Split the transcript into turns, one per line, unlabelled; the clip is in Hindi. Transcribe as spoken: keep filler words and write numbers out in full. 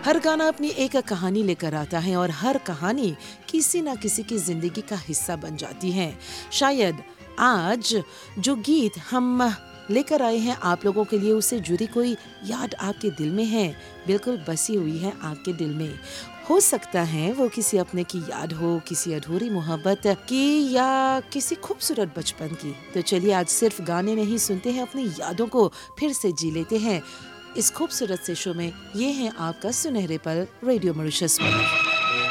हर गाना अपनी एक कहानी लेकर आता है और हर कहानी किसी न किसी की जिंदगी का हिस्सा बन जाती है। शायद आज जो गीत हम लेकर आए हैं आप लोगों के लिए, उससे जुड़ी कोई याद आपके दिल में है, बिल्कुल बसी हुई है आपके दिल में। हो सकता है वो किसी अपने की याद हो, किसी अधूरी मोहब्बत की या किसी खूबसूरत बचपन की। तो चलिए आज सिर्फ गाने नहीं सुनते हैं, अपनी यादों को फिर से जी लेते हैं इस खूबसूरत से शो में। ये है आपका सुनहरे पल रेडियो मॉरिशस पर।